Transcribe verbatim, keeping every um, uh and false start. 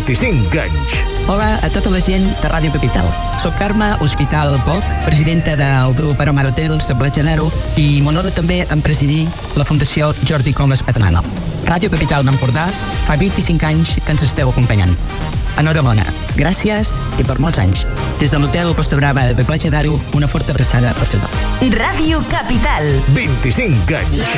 vint-i-cinc anys. Hola a tota la gent de Ràdio Capital. Soc Carme Hospital Poc, presidenta del grup Aromar Hotels de Platja d'Aro, i m'honora també en presidir la Fundació Jordi Comas Patrana. Ràdio Capital d'Empordà fa vint-i-cinc anys que ens esteu acompanyant. Enhorabona, gràcies i per molts anys. Des de l'Hotel Costa Brava de Platja d'Aro, una forta abraçada per tothom. Ràdio Capital. vint-i-cinc anys.